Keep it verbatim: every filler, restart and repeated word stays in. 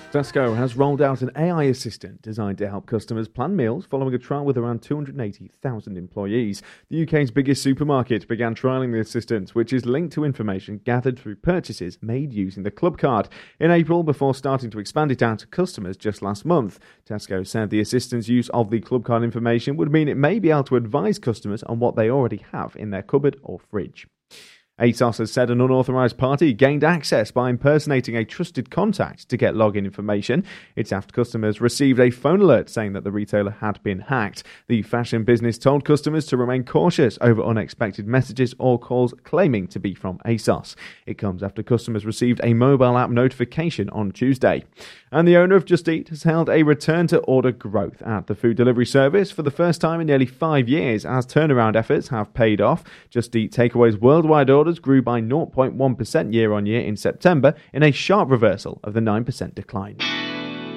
Tesco has rolled out an A I assistant designed to help customers plan meals following a trial with around two hundred eighty thousand employees. The U K's biggest supermarket began trialling the assistant, which is linked to information gathered through purchases made using the Club Card, in April before starting to expand it out to customers just last month. Tesco said the assistant's use of the Club Card information would mean it may be able to advise customers on what they already have in their cupboard or fridge. ASOS has said an unauthorised party gained access by impersonating a trusted contact to get login information. Its after customers received a phone alert saying that the retailer had been hacked. The fashion business told customers to remain cautious over unexpected messages or calls claiming to be from ASOS. It comes after customers received a mobile app notification on Tuesday. And the owner of Just Eat has held a return to order growth at the food delivery service for the first time in nearly five years as turnaround efforts have paid off. Just Eat Takeaway's worldwide orders grew by zero point one percent year on year in September in a sharp reversal of the nine percent decline.